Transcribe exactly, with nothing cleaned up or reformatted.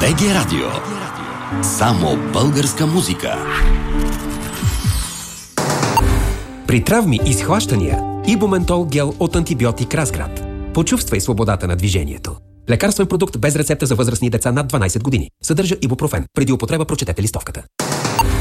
БГ Радио. Само българска музика. При травми и схващания Ибументол гел от антибиотик Разград. Почувствай свободата на движението. Лекарствен продукт без рецепта за възрастни деца над дванайсет години. Съдържа ибупрофен. Преди употреба прочетете листовката.